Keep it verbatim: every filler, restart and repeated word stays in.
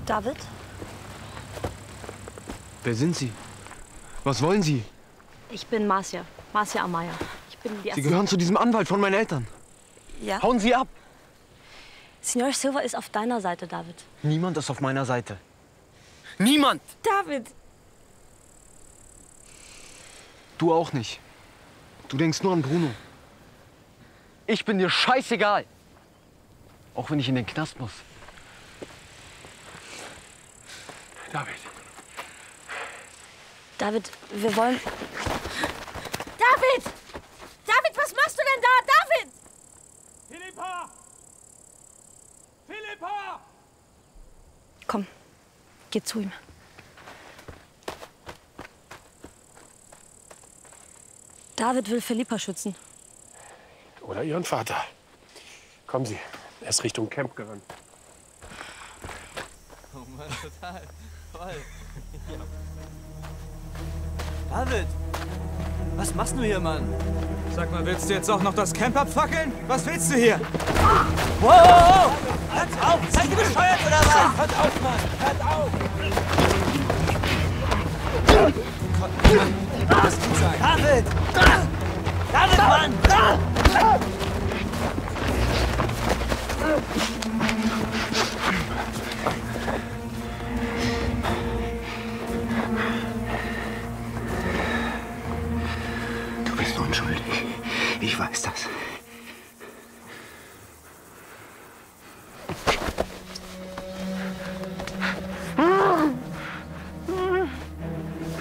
David? Wer sind Sie? Was wollen Sie? Ich bin Marcia. Marcia Amaya. Ich bin die Sie gehören zu diesem Anwalt von meinen Eltern. Ja? Hauen Sie ab! Senor Silva ist auf deiner Seite, David. Niemand ist auf meiner Seite. Niemand! David! Du auch nicht. Du denkst nur an Bruno. Ich bin dir scheißegal. Auch wenn ich in den Knast muss. David. David, wir wollen... David! David, was machst du denn da? David! Philippa! Philippa! Komm, geh zu ihm. David will Philippa schützen. Oder ihren Vater. Kommen Sie, er ist Richtung Camp gerannt. Oh Mann, total. Toll. David! Was machst du hier, Mann? Sag mal, willst du jetzt auch noch das Camp abfackeln? Was willst du hier? Wow!